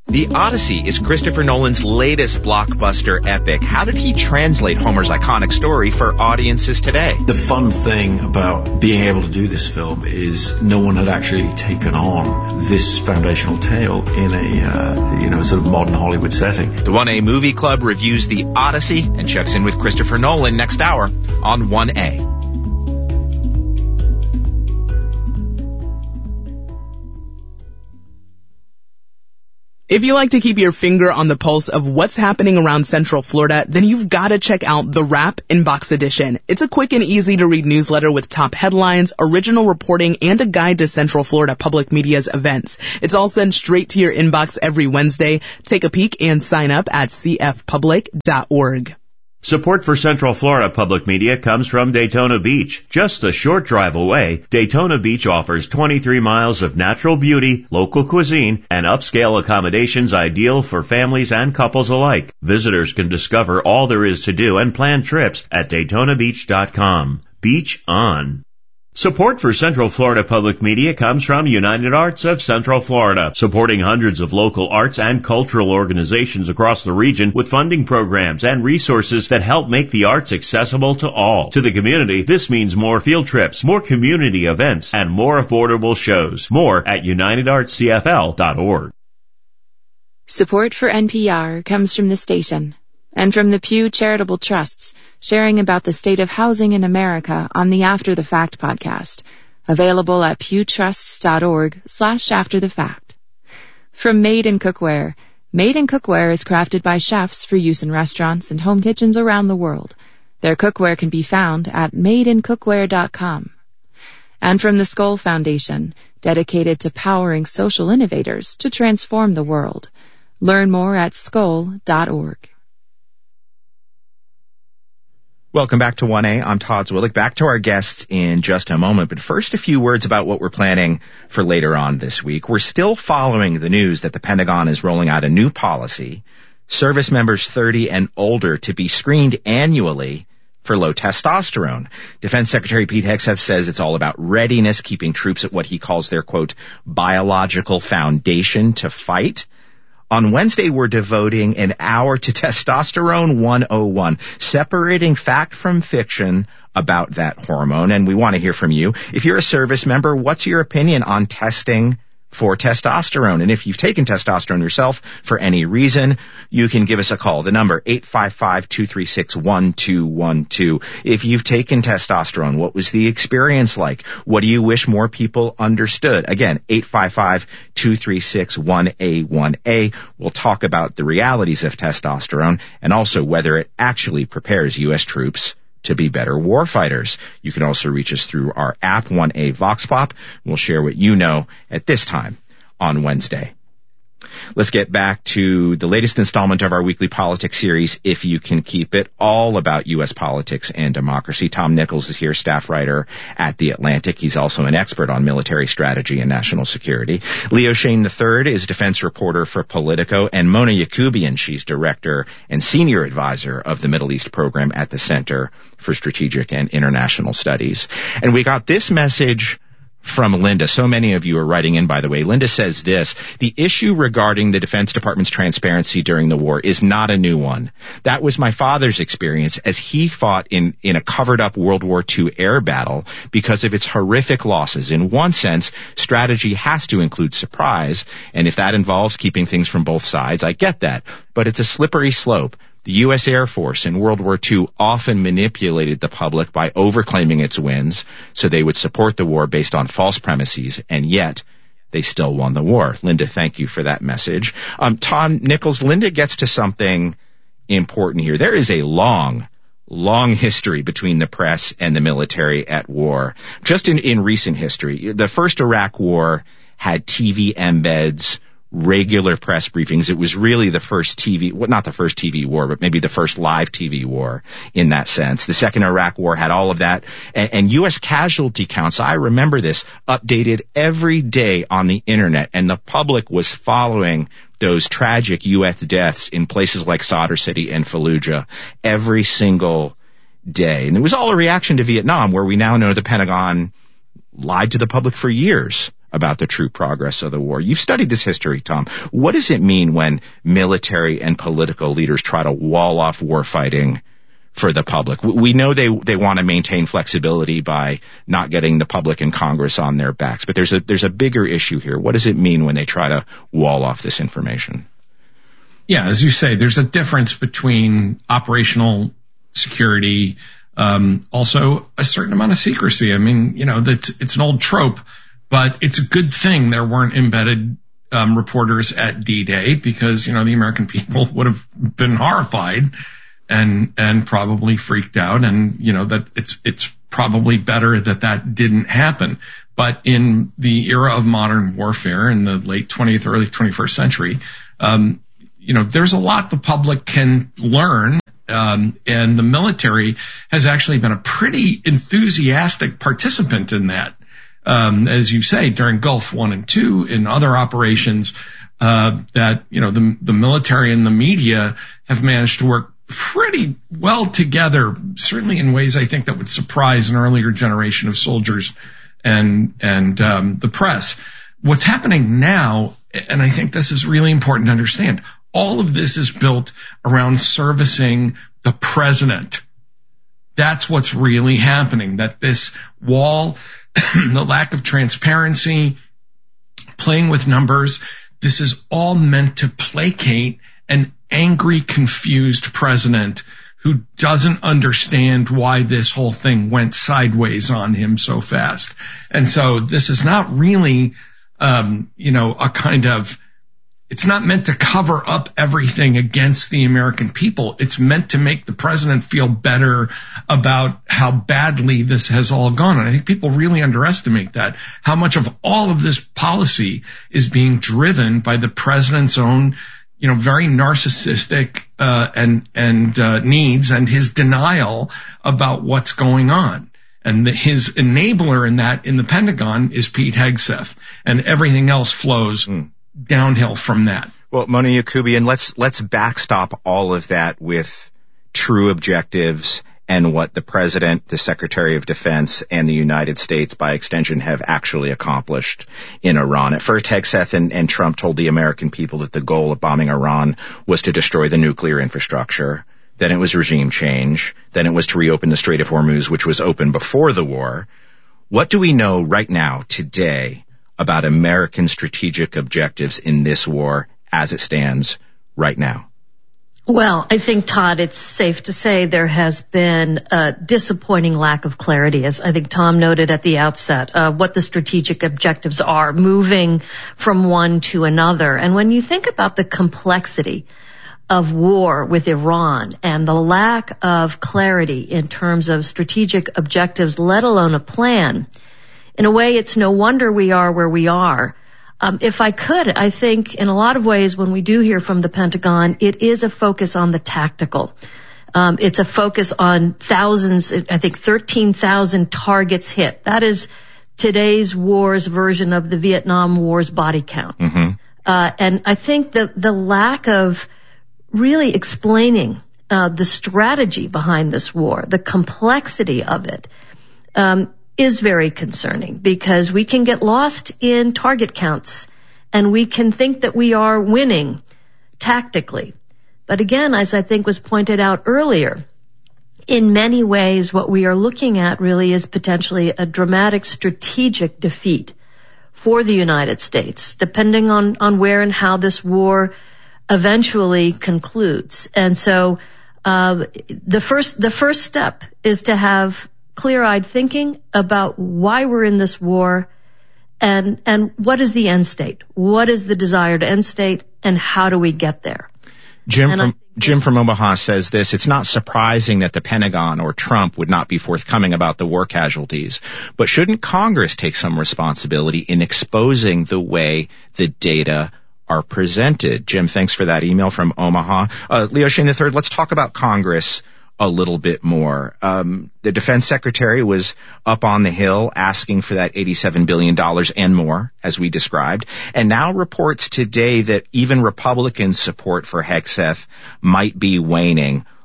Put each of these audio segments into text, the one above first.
The Odyssey is Christopher Nolan's latest blockbuster epic. How did he translate Homer's iconic story for audiences today? The fun thing about being able to do this film is no one had actually taken on this foundational tale in a sort of modern Hollywood setting. The 1A Movie Club reviews The Odyssey and checks in with Christopher Nolan next hour on 1A. If you like to keep your finger on the pulse of what's happening around Central Florida, then you've got to check out the Wrap Inbox Edition. It's a quick and easy to read newsletter with top headlines, original reporting, and a guide to Central Florida Public Media's events. It's all sent straight to your inbox every Wednesday. Take a peek and sign up at cfpublic.org. Support for Central Florida Public Media comes from Daytona Beach. Just a short drive away, Daytona Beach offers 23 miles of natural beauty, local cuisine, and upscale accommodations ideal for families and couples alike. Visitors can discover all there is to do and plan trips at DaytonaBeach.com. Beach on. Support for Central Florida Public Media comes from United Arts of Central Florida, supporting hundreds of local arts and cultural organizations across the region with funding programs and resources that help make the arts accessible to all. To the community, this means more field trips, more community events, and more affordable shows. More at UnitedArtsCFL.org. Support for NPR comes from the station and from the Pew Charitable Trusts, sharing about the state of housing in America on the After the Fact podcast, available at pewtrusts.org/afterthefact. From Made in Cookware. Made in Cookware is crafted by chefs for use in restaurants and home kitchens around the world. Their cookware can be found at madeincookware.com. And from the Skoll Foundation, dedicated to powering social innovators to transform the world. Learn more at skoll.org. Welcome back to 1A. I'm Todd Zwillich. Back to our guests in just a moment. But first, a few words about what we're planning for later on this week. We're still following the news that the Pentagon is rolling out a new policy, service members 30 and older to be screened annually for low testosterone. Defense Secretary Pete Hegseth says it's all about readiness, keeping troops at what he calls their, quote, biological foundation to fight. On Wednesday, we're devoting an hour to Testosterone 101, separating fact from fiction about that hormone. And we want to hear from you. If you're a service member, what's your opinion on testing for testosterone? And if you've taken testosterone yourself for any reason, you can give us a call. The number 855-236-1212. If you've taken testosterone, what was the experience like? What do you wish more people understood? Again, 855-236-1A1A. We'll talk about the realities of testosterone and also whether it actually prepares U.S. troops to be better warfighters. You can also reach us through our app, 1A Vox Pop. We'll share what you know at this time on Wednesday. Let's get back to the latest installment of our weekly politics series, If You Can Keep It, all about U.S. politics and democracy. Tom Nichols is here, staff writer at The Atlantic. He's also an expert on military strategy and national security. Leo Shane III is defense reporter for Politico, and Mona Yacoubian, she's director and senior advisor of the Middle East program at the Center for Strategic and International Studies. And we got this message from Linda. So many of you are writing in, by the way. Linda says this: the issue regarding the Defense Department's transparency during the war is not a new one. That was my father's experience as he fought in a covered-up World War II air battle because of its horrific losses. In one sense, strategy has to include surprise, and if that involves keeping things from both sides, I get that. But it's a slippery slope. The U.S. Air Force in World War II often manipulated the public by overclaiming its wins so they would support the war based on false premises, and yet they still won the war. Linda, thank you for that message. Tom Nichols, Linda gets to something important here. There is a long history between the press and the military at war. Just in recent history, the first Iraq war had TV embeds, regular press briefings. It was really the first TV, well, not the first TV war, but maybe the first live TV war in that sense. The second Iraq war had all of that. And U.S. casualty counts, I remember this, updated every day on the internet, and the public was following those tragic U.S. deaths in places like Sadr City and Fallujah every single day. And it was all a reaction to Vietnam, where we now know the Pentagon lied to the public for years about the true progress of the war. You've studied this history, Tom. What does it mean when military and political leaders try to wall off war fighting for the public? We know they want to maintain flexibility by not getting the public and Congress on their backs, but there's a bigger issue here. What does it mean when they try to wall off this information? Yeah, as you say, there's a difference between operational security, also a certain amount of secrecy. I mean, it's an old trope, but it's a good thing there weren't embedded reporters at D-Day, because, the American people would have been horrified and probably freaked out, and, that it's probably better that didn't happen. But in the era of modern warfare in the late 20th, early 21st century, there's a lot the public can learn, and the military has actually been a pretty enthusiastic participant in that. As you say, during Gulf 1 and 2, in other operations, that, the military and the media have managed to work pretty well together, certainly in ways I think that would surprise an earlier generation of soldiers and the press. What's happening now, and I think this is really important to understand, all of this is built around servicing the president. That's what's really happening, that this wall, the lack of transparency, playing with numbers, this is all meant to placate an angry, confused president who doesn't understand why this whole thing went sideways on him so fast. And so this is not really, it's not meant to cover up everything against the American people. It's meant to make the president feel better about how badly this has all gone. And I think people really underestimate that, how much of all of this policy is being driven by the president's own, very narcissistic needs and his denial about what's going on. And his enabler in that, in the Pentagon, is Pete Hegseth, and everything else flows downhill from that. Well, Mona Yacoubian, let's backstop all of that with true objectives and what the President, the Secretary of Defense, and the United States, by extension, have actually accomplished in Iran. At first, Hegseth and Trump told the American people that the goal of bombing Iran was to destroy the nuclear infrastructure. Then it was regime change. Then it was to reopen the Strait of Hormuz, which was open before the war. What do we know right now, today, about American strategic objectives in this war as it stands right now? Well, I think, Todd, it's safe to say there has been a disappointing lack of clarity, as I think Tom noted at the outset, what the strategic objectives are, moving from one to another. And when you think about the complexity of war with Iran and the lack of clarity in terms of strategic objectives, let alone a plan, in a way, it's no wonder we are where we are. If I could, I think in a lot of ways when we do hear from the Pentagon, it is a focus on the tactical. It's a focus on thousands, I think 13,000 targets hit. That is today's war's version of the Vietnam War's body count. Mm-hmm. And I think that the lack of really explaining the strategy behind this war, the complexity of it, is very concerning, because we can get lost in target counts and we can think that we are winning tactically. But again, as I think was pointed out earlier, in many ways what we are looking at really is potentially a dramatic strategic defeat for the United States, depending on where and how this war eventually concludes. And so the first step is to have clear-eyed thinking about why we're in this war and what is the end state? What is the desired end state, and how do we get there? Jim from Omaha says this: it's not surprising that the Pentagon or Trump would not be forthcoming about the war casualties, but shouldn't Congress take some responsibility in exposing the way the data are presented? Jim, thanks for that email from Omaha. Leo Shane III, let's talk about Congress a little bit more. The defense secretary was up on the Hill asking for that $87 billion and more, as we described, and now reports today that even Republican support for Hegseth might be waning.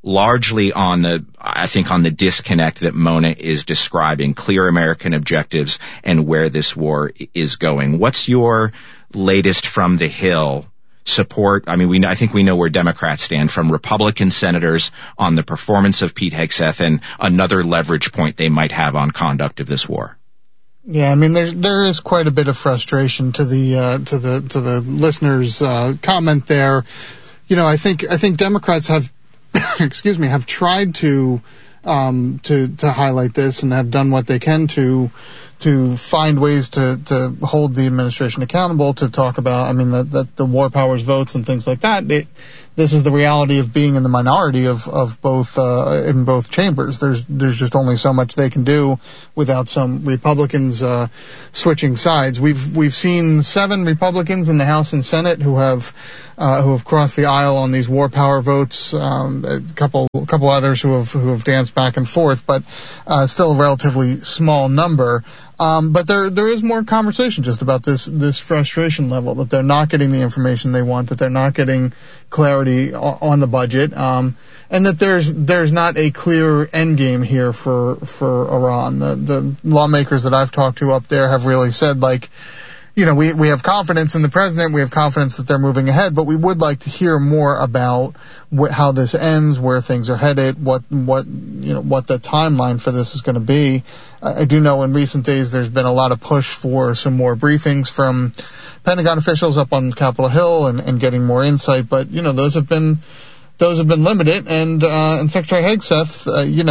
largely on the disconnect that Mona is describing, clear American objectives and where this war is going. What's your latest from the Hill support? I mean, I think we know where Democrats stand, from Republican senators on the performance of Pete Hegseth and another leverage point they might have on conduct of this war. Yeah, I mean, there is quite a bit of frustration to the listeners' comment there. You know, I think Democrats have, have tried to highlight this and have done what they can to find ways to hold the administration accountable, to talk about, I mean, that the war powers votes and things like that. This is the reality of being in the minority of both in both chambers. There's just only so much they can do without some Republicans switching sides. We've seen 7 Republicans in the House and Senate who have crossed the aisle on these war power votes. A couple others who have danced back and forth, but still a relatively small number. But there is more conversation just about this frustration level, that they're not getting the information they want, that they're not getting clarity on the budget, and that there's not a clear end game here for Iran. The lawmakers that I've talked to up there have really said, like, you know, we have confidence in the president, we have confidence that they're moving ahead, but we would like to hear more about how this ends, where things are headed, what the timeline for this is going to be. I do know in recent days there's been a lot of push for some more briefings from Pentagon officials up on Capitol Hill and getting more insight, but you know, those have been limited, and Secretary Hegseth,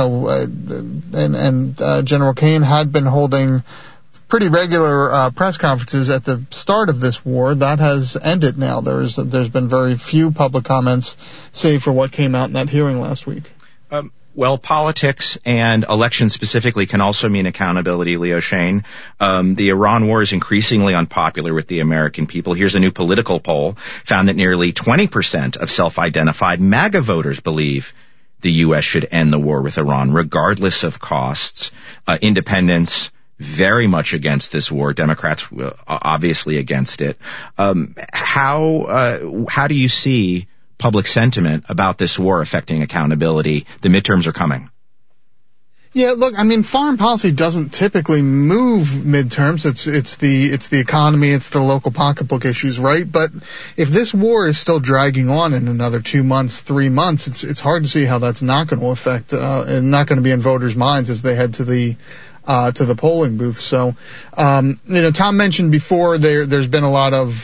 and General Kane had been holding pretty regular press conferences at the start of this war. That has ended now. There's been very few public comments, save for what came out in that hearing last week. Well, politics and elections specifically can also mean accountability, Leo Shane. The Iran war is increasingly unpopular with the American people. Here's a new Political poll found that nearly 20% of self-identified MAGA voters believe the U.S. should end the war with Iran, regardless of costs. Independents very much against this war. Democrats obviously against it. How do you see public sentiment about this war affecting accountability? The midterms are coming. Yeah, look, I mean, foreign policy doesn't typically move midterms. It's the economy, it's the local pocketbook issues, right? But if this war is still dragging on in another 2 months, 3 months, it's hard to see how that's not going to affect and not going to be in voters' minds as they head to the polling booth. So, Tom mentioned before there's been a lot of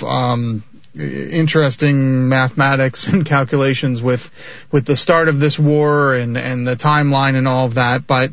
interesting mathematics and calculations with the start of this war and the timeline and all of that. But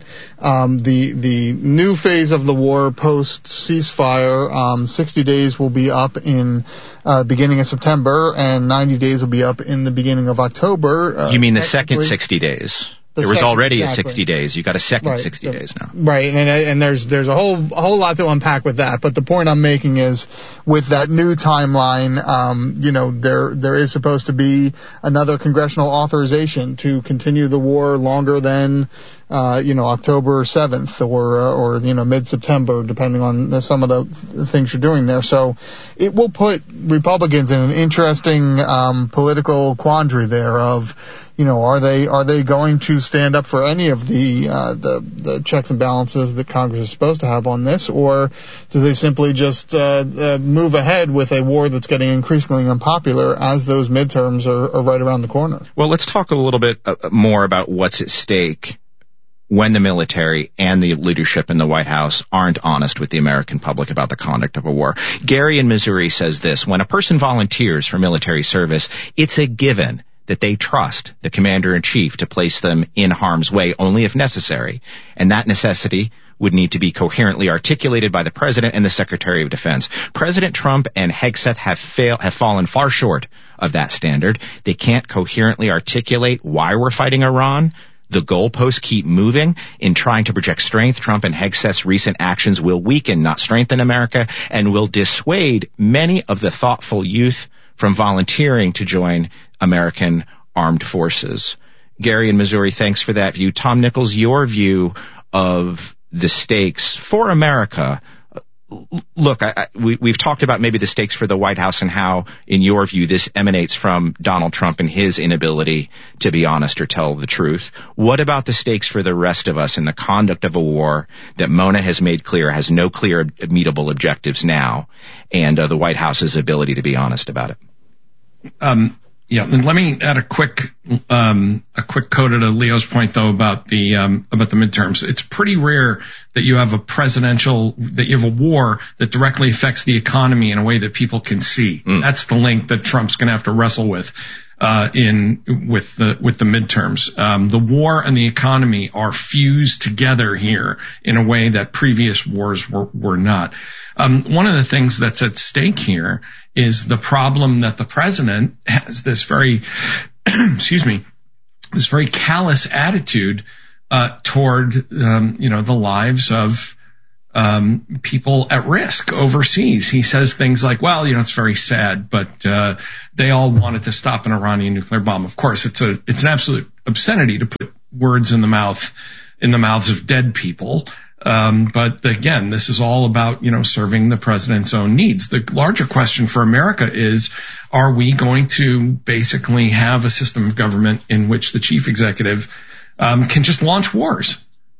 the new phase of the war post ceasefire, 60 days will be up in beginning of September, and 90 days will be up in the beginning of October. You mean the second 60 days? There was already a 60 days. You got a second 60 days now. Right. And there's a whole lot to unpack with that. But the point I'm making is, with that new timeline, there is supposed to be another congressional authorization to continue the war longer than, October 7th or mid-September, depending on some of the things you're doing there. So it will put Republicans in an interesting, political quandary there of, are they going to stand up for any of the checks and balances that Congress is supposed to have on this, or do they simply just move ahead with a war that's getting increasingly unpopular as those midterms are right around the corner? Well, let's talk a little bit more about what's at stake when the military and the leadership in the White House aren't honest with the American public about the conduct of a war. Gary in Missouri says this: when a person volunteers for military service, it's a given that they trust the commander-in-chief to place them in harm's way only if necessary, and that necessity would need to be coherently articulated by the President and the Secretary of Defense. President Trump and Hegseth have fallen far short of that standard. They can't coherently articulate why we're fighting Iran. The goalposts keep moving. In trying to project strength, Trump and Hegseth's recent actions will weaken, not strengthen America, and will dissuade many of the thoughtful youth from volunteering to join American armed forces. Gary in Missouri, thanks for that view. Tom Nichols, your view of the stakes for America look, we've talked about maybe the stakes for the White House and how, in your view, this emanates from Donald Trump and his inability to be honest or tell the truth. What about the stakes for the rest of us in the conduct of a war that Mona has made clear has no clear, meetable objectives now, and the White House's ability to be honest about it? Yeah, and let me add a quick coda to Leo's point though about the midterms. It's pretty rare that you have a war that directly affects the economy in a way that people can see. That's the link that Trump's going to have to wrestle with with the midterms. The war and the economy are fused together here in a way that previous wars were not. One of the things that's at stake here is the problem that the president has this very, this very callous attitude toward, the lives of people at risk overseas. He says things like, well, it's very sad, but they all wanted to stop an Iranian nuclear bomb. Of course, it's an absolute obscenity to put words in the mouths of dead people. But again, this is all about, serving the president's own needs. The larger question for America is, are we going to basically have a system of government in which the chief executive can just launch wars?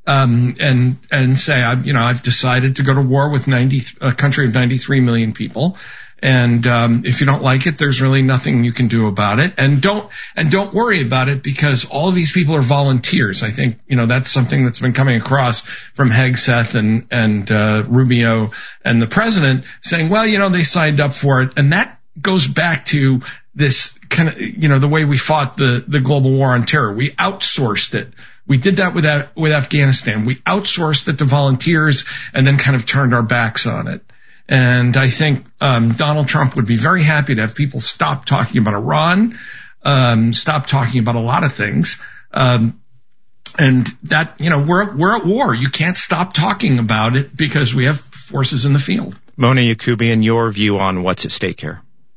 And say, I've decided to go to war with a country of 93 million people. And, if you don't like it, there's really nothing you can do about it. And don't worry about it because all of these people are volunteers. I think, that's something that's been coming across from Hegseth and Rubio and the president saying, well, they signed up for it. And that goes back to this kind of, the way we fought the global war on terror. We outsourced it. We did that with Afghanistan. We outsourced it to volunteers and then kind of turned our backs on it. And I think Donald Trump would be very happy to have people stop talking about Iran, stop talking about a lot of things. And that, we're at war. You can't stop talking about it because we have forces in the field. Mona Yacoubian, your view on what's at stake here?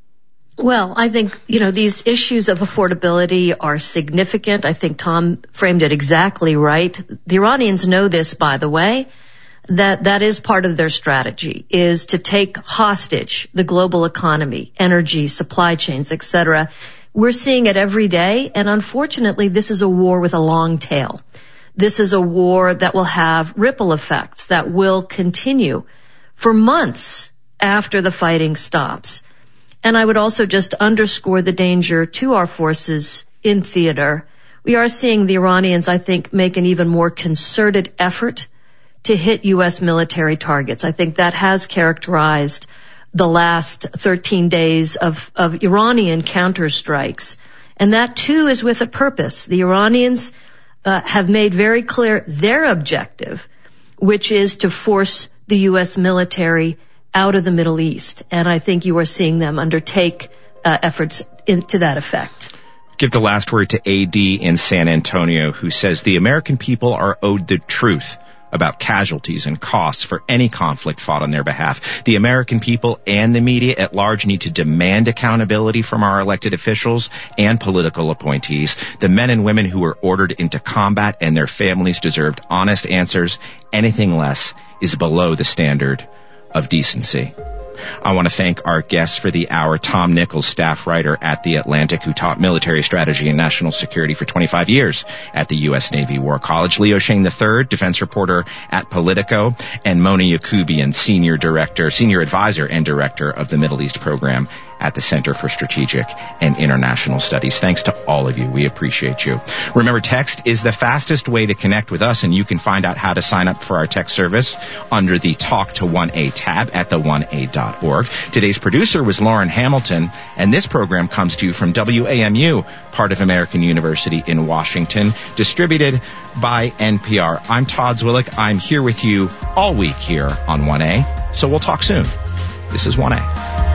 Well, I think, these issues of affordability are significant. I think Tom framed it exactly right. The Iranians know this, by the way. That is part of their strategy, is to take hostage the global economy, energy, supply chains, etc. We're seeing it every day, and unfortunately, this is a war with a long tail. This is a war that will have ripple effects that will continue for months after the fighting stops. And I would also just underscore the danger to our forces in theater. We are seeing the Iranians, I think, make an even more concerted effort to hit U.S. military targets. I think that has characterized the last 13 days of Iranian counterstrikes. And that, too, is with a purpose. The Iranians have made very clear their objective, which is to force the U.S. military out of the Middle East. And I think you are seeing them undertake efforts to that effect. Give the last word to AD in San Antonio, who says the American people are owed the truth about casualties and costs for any conflict fought on their behalf. The American people and the media at large need to demand accountability from our elected officials and political appointees. The men and women who were ordered into combat and their families deserved honest answers. Anything less is below the standard of decency. I want to thank our guests for the hour, Tom Nichols, staff writer at The Atlantic, who taught military strategy and national security for 25 years at the U.S. Navy War College, Leo Shane III, defense reporter at Politico, and Mona Yacoubian, senior advisor and director of the Middle East program at the Center for Strategic and International Studies. Thanks to all of you. We appreciate you. Remember, text is the fastest way to connect with us, and you can find out how to sign up for our text service under the Talk to 1A tab at the1a.org. Today's producer was Lauren Hamilton, and this program comes to you from WAMU, part of American University in Washington, distributed by NPR. I'm Todd Zwillich. I'm here with you all week here on 1A, so we'll talk soon. This is 1A.